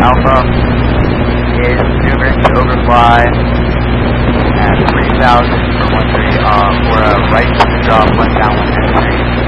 Alpha is maneuvering to overfly at 3,000 for a right to drop, one downwind entry.